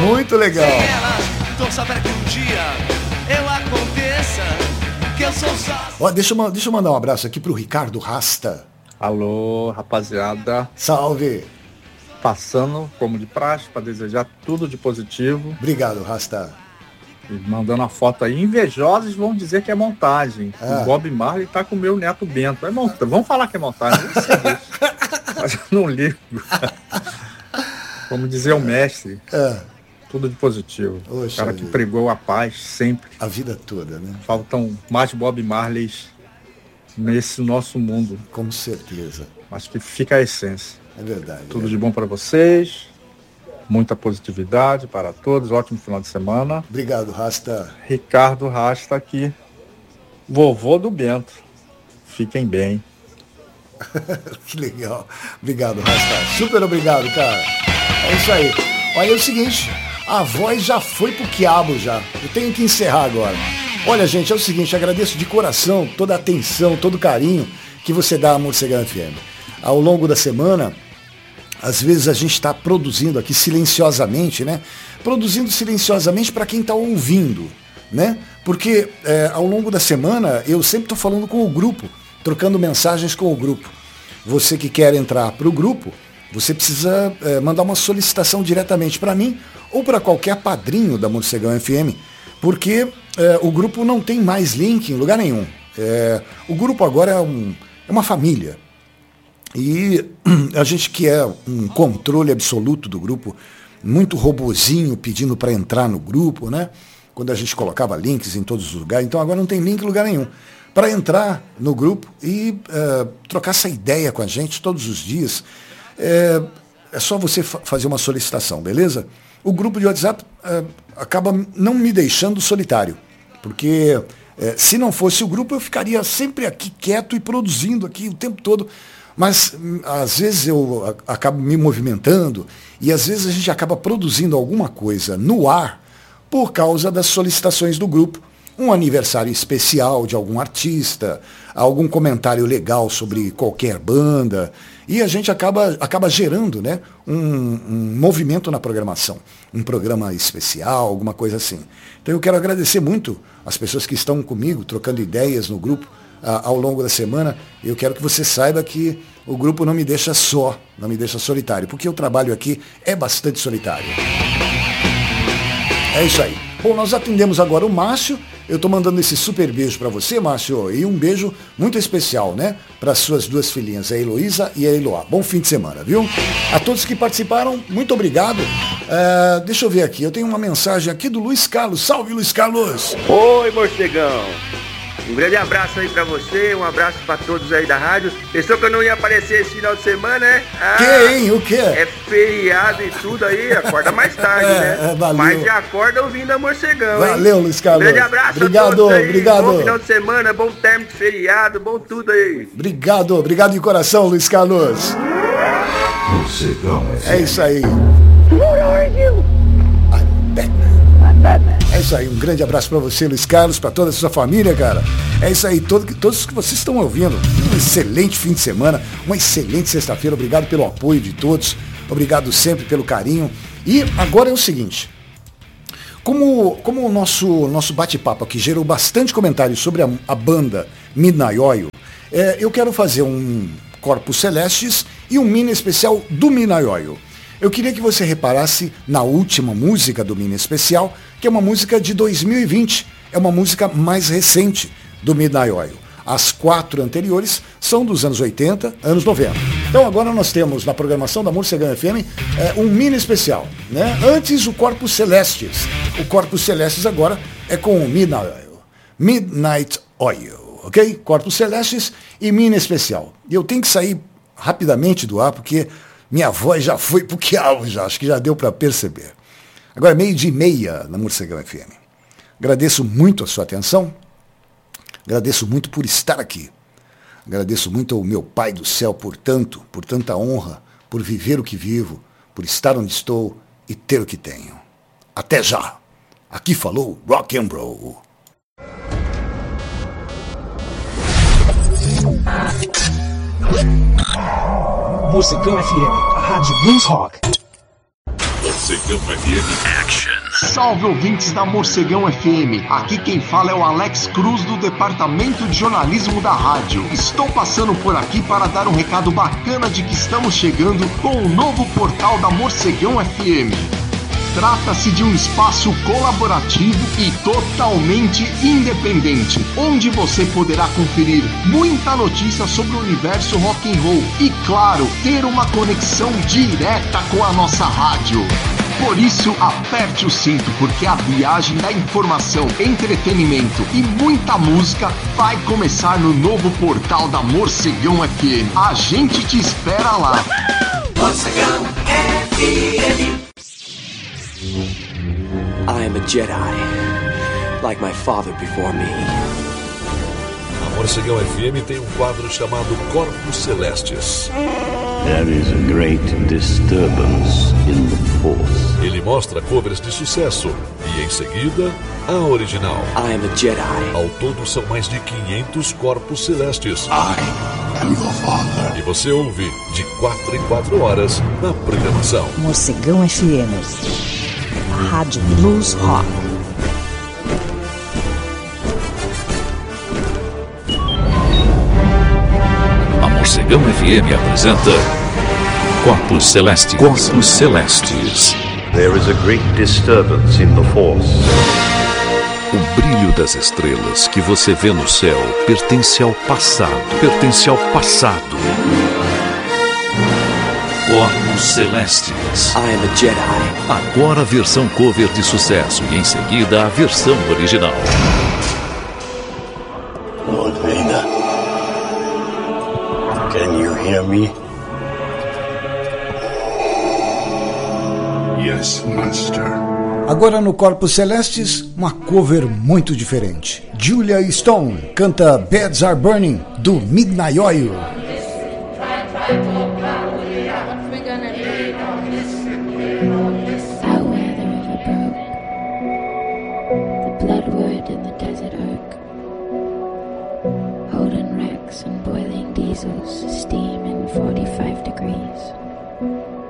Muito legal. Torça para que um dia eu aconteça, que eu sou só. Ó, deixa eu mandar um abraço aqui pro Ricardo Rasta. Alô, rapaziada. Salve. Passando, como de praxe, para desejar tudo de positivo. Obrigado, Rasta. E mandando a foto aí. Invejosos vão dizer que é montagem. O Bob Marley tá com o meu neto Bento. É montagem. Vamos falar que é montagem. Não sei disso. Mas eu não ligo. Como dizer o mestre. Tudo de positivo. Oxa, o cara que pregou a paz sempre. A vida toda, né? Faltam mais Bob Marleys nesse nosso mundo. Com certeza. Mas que fica a essência. É verdade. Tudo de bom para vocês. Muita positividade para todos. Ótimo final de semana. Obrigado, Rasta. Ricardo Rasta aqui. Vovô do Bento. Fiquem bem. Que legal. Obrigado, Rasta. Super obrigado, cara. É isso aí. Olha, é o seguinte. A voz já foi pro quiabo já. Eu tenho que encerrar agora. Olha, gente, é o seguinte. Agradeço de coração toda a atenção, todo o carinho que você dá à Morcegão FM. Ao longo da semana, às vezes a gente está produzindo aqui silenciosamente, né? Produzindo silenciosamente para quem está ouvindo, né? Porque ao longo da semana eu sempre estou falando com o grupo, trocando mensagens com o grupo. Você que quer entrar para o grupo, você precisa mandar uma solicitação diretamente para mim ou para qualquer padrinho da Morcegão FM, porque o grupo não tem mais link em lugar nenhum. O grupo agora é uma família. E a gente quer um controle absoluto do grupo, muito robozinho pedindo para entrar no grupo, né? Quando a gente colocava links em todos os lugares. Então agora não tem link em lugar nenhum. Para entrar no grupo e trocar essa ideia com a gente todos os dias, é só você fazer uma solicitação, beleza? O grupo de WhatsApp acaba não me deixando solitário, porque se não fosse o grupo eu ficaria sempre aqui quieto e produzindo aqui o tempo todo. Mas às vezes eu acabo me movimentando e às vezes a gente acaba produzindo alguma coisa no ar por causa das solicitações do grupo. Um aniversário especial de algum artista, algum comentário legal sobre qualquer banda, e a gente acaba gerando, né, um movimento na programação, um programa especial, alguma coisa assim. Então eu quero agradecer muito as pessoas que estão comigo, trocando ideias no grupo, ao longo da semana. Eu quero que você saiba que o grupo não me deixa só, não me deixa solitário, porque o trabalho aqui é bastante solitário. É isso aí. Bom, nós atendemos agora o Márcio. Eu estou mandando esse super beijo para você, Márcio, e um beijo muito especial, né, para as suas duas filhinhas, a Heloísa e a Eloá. Bom fim de semana, viu? A todos que participaram, muito obrigado. Deixa eu ver aqui, eu tenho uma mensagem aqui do Luiz Carlos. Salve, Luiz Carlos! Oi, Morcegão! Um grande abraço aí pra você, um abraço pra todos aí da rádio. Pensou que eu não ia aparecer esse final de semana, né? O quê? É feriado e tudo aí, acorda mais tarde, né? Valeu. Mas já acorda ouvindo a Morcegão, valeu, hein? Luiz Carlos. Grande abraço obrigado, a todos aí. Obrigado. Bom final de semana, bom término de feriado, bom tudo aí. Obrigado de coração, Luiz Carlos. Morcegão. É isso aí. Who are you? I'm Batman. É isso aí, um grande abraço para você, Luiz Carlos, para toda a sua família, cara. É isso aí, todos que vocês estão ouvindo. Um excelente fim de semana, uma excelente sexta-feira. Obrigado pelo apoio de todos, obrigado sempre pelo carinho. E agora é o seguinte, como o nosso bate-papo aqui gerou bastante comentários sobre a banda Midnight Oil, eu quero fazer um Corpus Celestis e um mini especial do Midnight Oil. Eu queria que você reparasse na última música do mini especial, que é uma música de 2020, é uma música mais recente do Midnight Oil. As 4 anteriores são dos anos 80, anos 90. Então agora nós temos na programação da Morcegão FM um mini especial, né? Antes o Corpus Celestis. O Corpus Celestis agora é com o Midnight Oil. Midnight Oil, ok? Corpus Celestis e mini especial. E eu tenho que sair rapidamente do ar, porque minha voz já foi pro quiabo já, acho que já deu para perceber. Agora é 12:30 na Morcegão FM. Agradeço muito a sua atenção, agradeço muito por estar aqui, agradeço muito ao meu Pai do céu por tanta honra, por viver o que vivo, por estar onde estou e ter o que tenho. Até já! Aqui falou Rock and Roll. Morcegão FM, a rádio Blues Rock. Morcegão FM Action. Salve, ouvintes da Morcegão FM. Aqui quem fala é o Alex Cruz, do Departamento de Jornalismo da rádio. Estou passando por aqui para dar um recado bacana de que estamos chegando com o novo portal da Morcegão FM. Trata-se de um espaço colaborativo e totalmente independente, onde você poderá conferir muita notícia sobre o universo rock and roll e, claro, ter uma conexão direta com a nossa rádio. Por isso, aperte o cinto, porque a viagem da informação, entretenimento e muita música vai começar no novo portal da Morcegão FM. A gente te espera lá. Morcegão FM. I am a Jedi, like my father before me. A Morcegão FM tem um quadro chamado Corpos Celestes. There is a great disturbance in the Force. Ele mostra covers de sucesso e, em seguida, a original. I am a Jedi. Ao todo, são mais de 500 Corpos Celestes. I am your father. E você ouve de 4 em 4 horas na programação. Morcegão FM. Rádio Blues Rock. A Morcegão FM apresenta Corpos Celestes. Corpos Celestes. There is a great disturbance in the Force. O brilho das estrelas que você vê no céu pertence ao passado. Pertence ao passado. Corpos Celestes. I am a Jedi. Agora a versão cover de sucesso e em seguida a versão original. Lord Vader, can you hear me? Yes, Master. Agora no Corpos Celestes, uma cover muito diferente. Julia Stone canta Beds Are Burning, do Midnight Oil. Bloodwood in the desert oak, Holden wrecks and boiling diesels, steam in 45 degrees.